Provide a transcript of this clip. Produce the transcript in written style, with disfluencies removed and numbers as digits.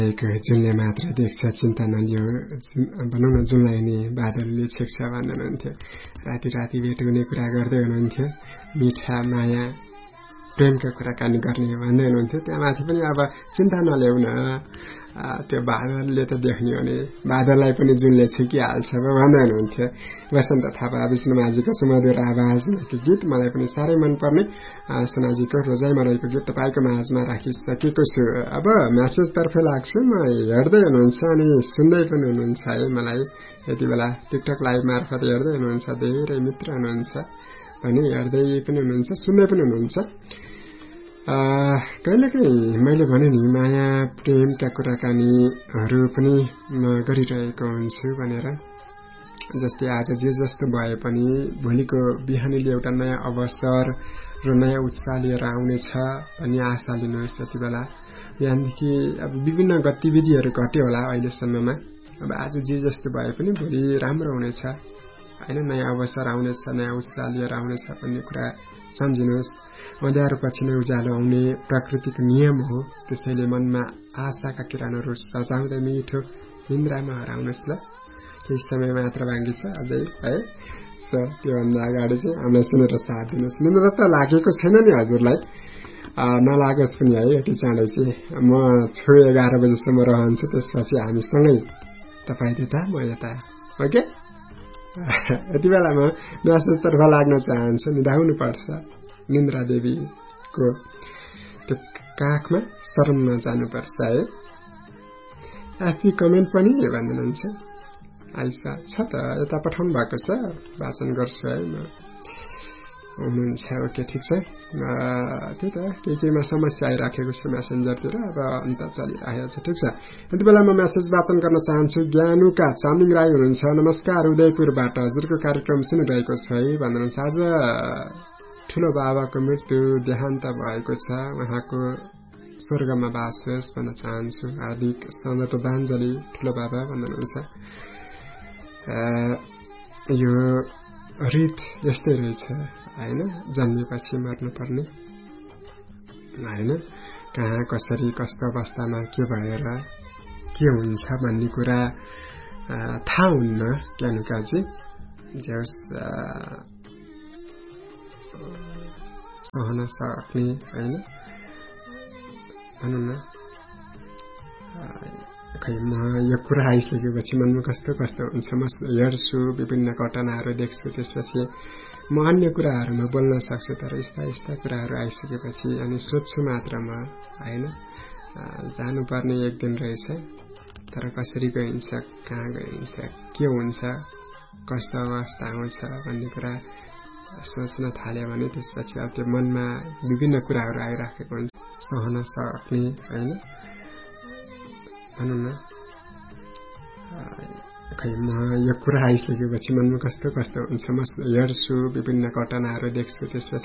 जुनले मात्र देख्छ चिन्ता नलियो भनौँ न जुनलाई नि बादलले छेक्छ भन्नुहुन्थ्यो राति राति भेट हुने कुरा गर्दै हुनुहुन्थ्यो मिठा माया प्रेमका कुराकानी गर्ने भन्दै हुनुहुन्थ्यो त्यहाँमाथि पनि अब चिन्ता नल्याउन त्यो बादलले त देख्ने हो नि बादललाई पनि जुनले छुकिहाल्छ भन्दै हुनुहुन्थ्यो वसन्त थापा विष्णुमाझीको सुमधुर आवाजको गीत मलाई पनि साह्रै मनपर्ने सुनाजीको रोजाइमा रहेको गीत तपाईँको माझमा राखिसकेको छु अब म्यासेजतर्फ लाग्छु म हेर्दै हुनुहुन्छ अनि सुन्दै पनि हुनुहुन्छ है मलाई यति बेला टिकटक लाइभ मार्फत हेर्दै हुनुहुन्छ धेरै मित्र हुनुहुन्छ अनि हेर्दै पनि हुनुहुन्छ सुन्दै पनि हुनुहुन्छ कहिलेकाहीँ मैले भने नि माया प्रेमका कुराकानीहरू पनि गरिरहेको हुन्छु भनेर जस्तै आज जे जस्तो भए पनि भोलिको बिहानीले एउटा नयाँ अवसर र नयाँ उत्साह लिएर आउनेछ भन्ने आशा लिनुहोस् त्यति बेला बिहानदेखि अब विभिन्न गतिविधिहरू घट्यो होला अहिलेसम्ममा अब आज जे जस्तो भए पनि भोलि राम्रो हुनेछ हैन नयाँ अवसर आउनेछ नयाँ उत्साह लिएर आउनेछ भन्ने कुरा सम्झिनुहोस् अँध्यारो पछि नै उज्यालो आउने प्रकृतिको नियम हो त्यसैले मनमा आशाका किरणहरू सजाउँदै मिठो निन्द्रामा हराउनुहोस् ल केही समय मात्र बाँकी छ अझै है त्योभन्दा अगाडि चाहिँ हामीलाई सुनेर साथ दिनुहोस् निन्द्रा त लागेको छैन नि हजुरलाई नलागोस् पनि है यति चाँडै चाहिँ म छु 11 बजेसम्म रहन्छु त्यसपछि हामी सँगै तपाईँ त्यता म यता ओके यति बेला म म्यासेजतर्फ लाग्न चाहन्छु निधाउनु पर्छ निन्द्रा देवीको त्यो काखमा शरणमा जानुपर्छ है आफै कमेन्ट पनि भन्नुहुन्छ आइसा छ त यता पठाउनु भएको छ वाचन गर्छु है म हुनुहुन्छ ओके ठिक छ त्यही त केहीमा समस्या आइराखेको छ मेसेन्जरतिर अब अन्त चलिरहेको छ ठिक छ यति बेला म मेसेज वाचन गर्न चाहन्छु ज्ञानुका चामलिङ राई हुनुहुन्छ नमस्कार उदयपुरबाट हजुरको कार्यक्रम सुनिरहेको छु है भन्नुहुन्छ आज ठुलो बाबाको मृत्यु देहान्त भएको छ उहाँको स्वर्गमा बास होस् भन्न चाहन्छु हार्दिक श्रद्धाञ्जली ठुलो बाबा भन्नुहुन्छ यो रीत यस्तै रहेछ हैन जन्मेपछि मर्नुपर्ने हैन कहाँ कसरी कस्तो अवस्थामा के भएर के हुन्छ भन्ने कुरा थाहा हुन्न ज्ञानुकाजी जस सहन सक्ने हैन भनौँ न खै म यो कुरा आइसकेपछि मनमा कस्तो कस्तो हुन्छ म हेर्छु विभिन्न घटनाहरू देख्छु त्यसपछि म अन्य कुराहरूमा बोल्न सक्छु तर यस्ता कुराहरू आइसकेपछि अनि सोध्छु मात्र म हैन जानुपर्ने एक दिन रहेछ तर कसरी गइन्छ कहाँ गइन्छ के हुन्छ कस्तो अवस्था आउँछ भन्ने कुरा सोच्न थाल्यो भने त्यसपछि अब त्यो मनमा विभिन्न कुराहरू आइराखेको हुन्छ सहन सक्ने हैन भनौँ न खै म यो कुरा आइसकेपछि मनमा कस्तो कस्तो हुन्छ म हेर्छु विभिन्न घटनाहरू देख्छु त्यसपछि